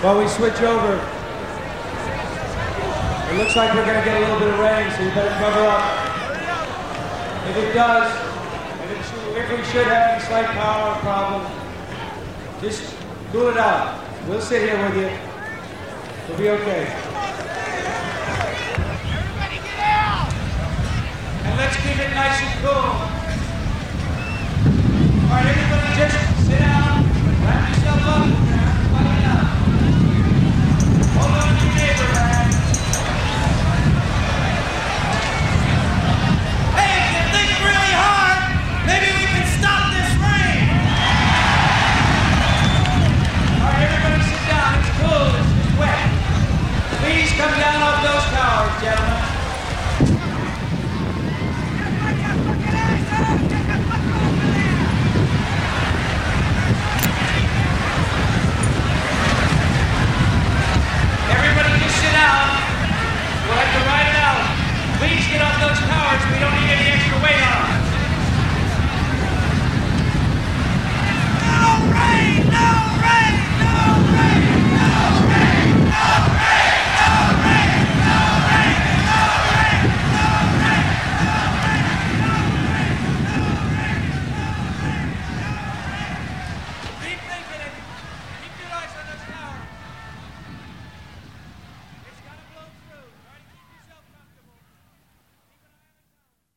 While we switch over, it looks like we're going to get a little bit of rain, so you better cover up. If it does, if we should have any slight power problem, just cool it out. We'll sit here with you. We'll be okay. Everybody get out! And let's keep it nice and cool. All right, everybody just